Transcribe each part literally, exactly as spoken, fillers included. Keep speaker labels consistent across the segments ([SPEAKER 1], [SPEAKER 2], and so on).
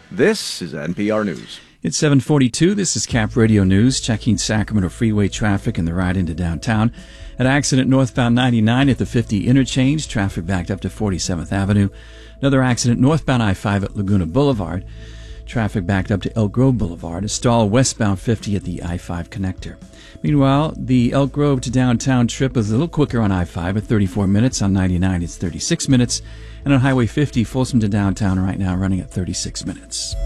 [SPEAKER 1] This is N P R News.
[SPEAKER 2] It's seven forty-two. This is Cap Radio News, checking Sacramento freeway traffic and the ride into downtown. An accident northbound ninety-nine at the fifty interchange. Traffic backed up to forty-seventh Avenue. Another accident northbound I five at Laguna Boulevard. Traffic backed up to Elk Grove Boulevard. A stall westbound fifty at the I five connector. Meanwhile, the Elk Grove to downtown trip is a little quicker on I five at thirty-four minutes. On ninety-nine, it's thirty-six minutes. And on Highway fifty, Folsom to downtown right now running at thirty-six minutes.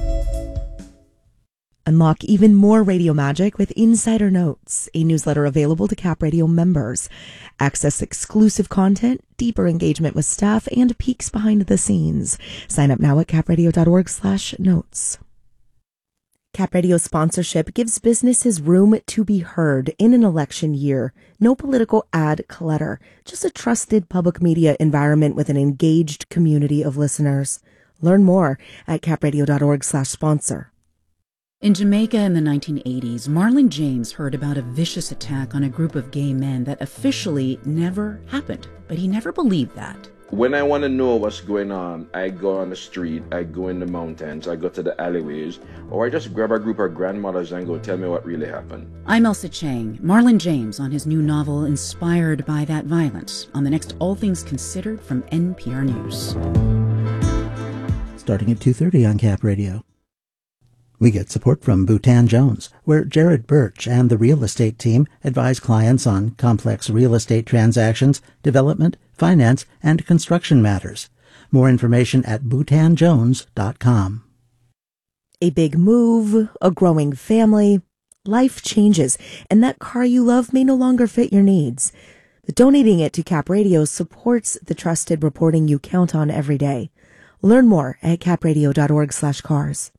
[SPEAKER 3] Unlock even more radio magic with Insider Notes, a newsletter available to Cap Radio members. Access exclusive content, deeper engagement with staff, and peeks behind the scenes. Sign up now at capradio.org slash notes. Cap Radio sponsorship gives businesses room to be heard in an election year. No political ad clutter, just a trusted public media environment with an engaged community of listeners. Learn more at capradio.org slash sponsor.
[SPEAKER 4] In Jamaica in the nineteen eighties, Marlon James heard about a vicious attack on a group of gay men that officially never happened, but he never believed that.
[SPEAKER 5] When I want to know what's going on, I go on the street, I go in the mountains, I go to the alleyways, or I just grab a group of grandmothers and go, tell me what really happened.
[SPEAKER 4] I'm Elsa Chang. Marlon James on his new novel, inspired by that violence, on the next All Things Considered from N P R News.
[SPEAKER 6] Starting at two thirty on Cap Radio. We get support from Bhutan Jones, where Jared Birch and the real estate team advise clients on complex real estate transactions, development, finance, and construction matters. More information at bhutan jones dot com.
[SPEAKER 3] A big move, a growing family, life changes, and that car you love may no longer fit your needs. But donating it to Cap Radio supports the trusted reporting you count on every day. Learn more at capradio.org slash cars.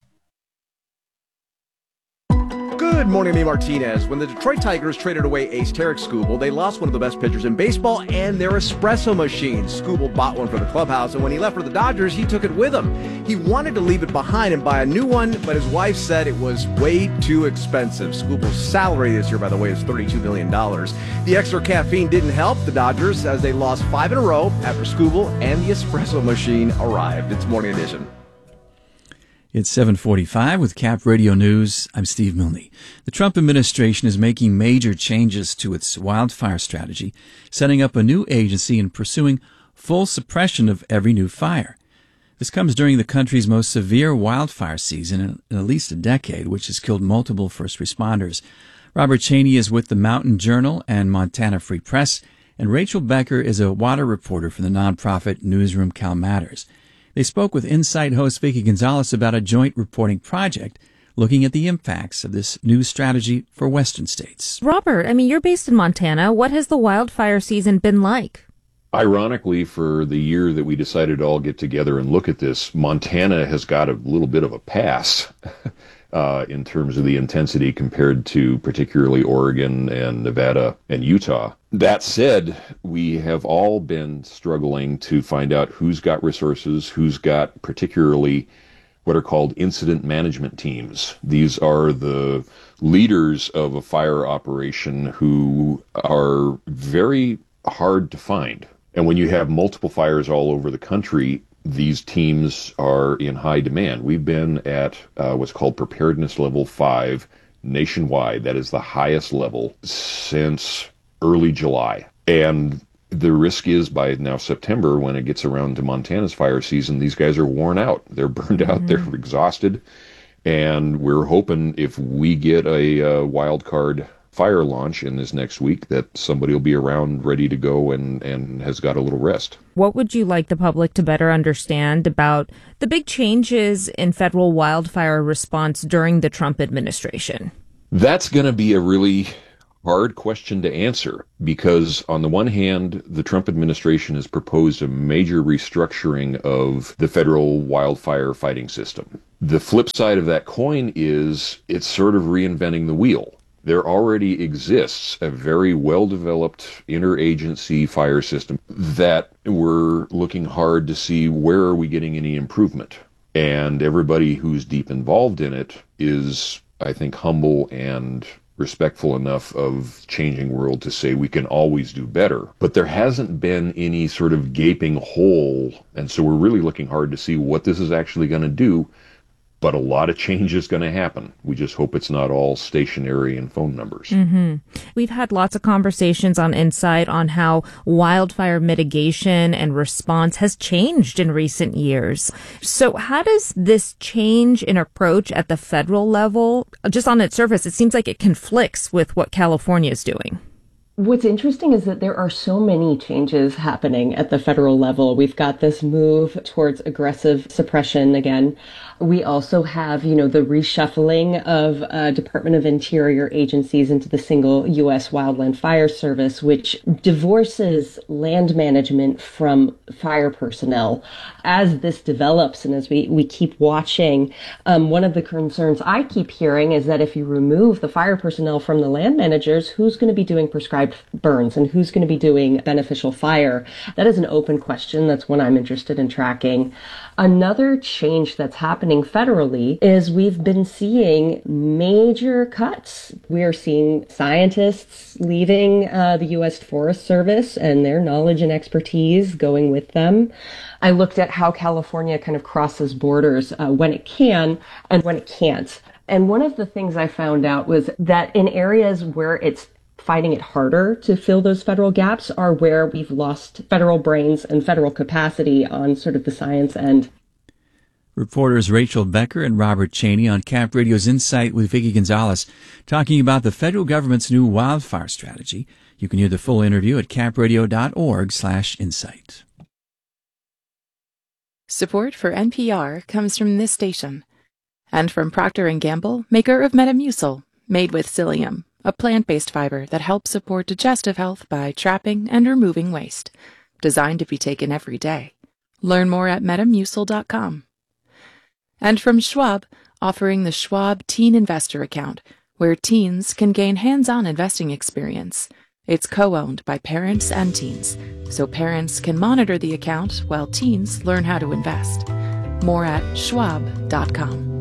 [SPEAKER 1] Good morning, Lee Martinez. When the Detroit Tigers traded away ace Tarek Skubal, they lost one of the best pitchers in baseball and their espresso machine. Skubal bought one for the clubhouse, and when he left for the Dodgers, he took it with him. He wanted to leave it behind and buy a new one, but his wife said it was way too expensive. Skubal's salary this year, by the way, is thirty-two million dollars. The extra caffeine didn't help the Dodgers as they lost five in a row after Skubal and the espresso machine arrived. It's Morning Edition.
[SPEAKER 2] It's seven forty-five with Cap Radio News. I'm Steve Milne. The Trump administration is making major changes to its wildfire strategy, setting up a new agency and pursuing full suppression of every new fire. This comes during the country's most severe wildfire season in, in at least a decade, which has killed multiple first responders. Robert Cheney is with the Mountain Journal and Montana Free Press, and Rachel Becker is a water reporter for the nonprofit newsroom Cal Matters. They spoke with Insight host Vicki Gonzalez about a joint reporting project looking at the impacts of this new strategy for western states.
[SPEAKER 7] Robert, I mean, you're based in Montana. What has the wildfire season been like?
[SPEAKER 8] Ironically, for the year that we decided to all get together and look at this, Montana has got a little bit of a pass uh, in terms of the intensity compared to particularly Oregon and Nevada and Utah. That said, we have all been struggling to find out who's got resources, who's got particularly what are called incident management teams. These are the leaders of a fire operation who are very hard to find. And when you have multiple fires all over the country, these teams are in high demand. We've been at uh, what's called preparedness level five nationwide. That is the highest level since early July. And the risk is by now September, when it gets around to Montana's fire season, these guys are worn out. They're burned out. Mm-hmm. They're exhausted. And we're hoping if we get a uh, wild card fire launch in this next week that somebody will be around ready to go and, and has got a little rest.
[SPEAKER 7] What would you like the public to better understand about the big changes in federal wildfire response during the Trump administration?
[SPEAKER 8] That's going to be a really hard question to answer because on the one hand, the Trump administration has proposed a major restructuring of the federal wildfire fighting system. The flip side of that coin is it's sort of reinventing the wheel. There already exists a very well-developed interagency fire system that we're looking hard to see where are we getting any improvement. And everybody who's deep involved in it is, I think, humble and respectful enough of changing world to say we can always do better. But there hasn't been any sort of gaping hole. And so we're really looking hard to see what this is actually going to do but a lot of change is going to happen. We just hope it's not all stationary and phone numbers.
[SPEAKER 7] Mm-hmm. We've had lots of conversations on Insight on how wildfire mitigation and response has changed in recent years. So how does this change in approach at the federal level, just on its surface, it seems like it conflicts with what California is doing?
[SPEAKER 9] What's interesting is that there are so many changes happening at the federal level. We've got this move towards aggressive suppression again. We also have, you know, the reshuffling of uh, Department of Interior agencies into the single U S Wildland Fire Service, which divorces land management from fire personnel. As this develops and as we, we keep watching, um, one of the concerns I keep hearing is that if you remove the fire personnel from the land managers, who's going to be doing prescribed burns and who's going to be doing beneficial fire? That is an open question. That's one I'm interested in tracking. Another change that's happening federally is we've been seeing major cuts. We're seeing scientists leaving uh, the U S Forest Service and their knowledge and expertise going with them. I looked at how California kind of crosses borders uh, when it can and when it can't. And one of the things I found out was that in areas where it's finding it harder to fill those federal gaps are where we've lost federal brains and federal capacity on sort of the science end.
[SPEAKER 2] Reporters Rachel Becker and Robert Cheney on Cap Radio's Insight with Vicki Gonzalez talking about the federal government's new wildfire strategy. You can hear the full interview at capradio.org slash insight.
[SPEAKER 10] Support for N P R comes from this station and from Procter and Gamble, maker of Metamucil, made with psyllium, a plant-based fiber that helps support digestive health by trapping and removing waste. Designed to be taken every day. Learn more at metamucil dot com. And from Schwab, offering the Schwab Teen Investor Account, where teens can gain hands-on investing experience. It's co-owned by parents and teens, so parents can monitor the account while teens learn how to invest. More at schwab dot com.